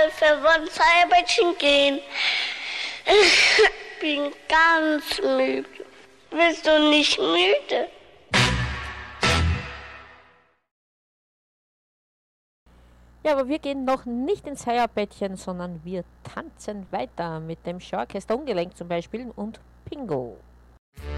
für uns Eierbettchen gehen. Ich bin ganz müde. Bist du nicht müde? Ja, aber wir gehen noch nicht ins Eierbettchen, sondern wir tanzen weiter mit dem Schorchester Ungelenk zum Beispiel und Pingo.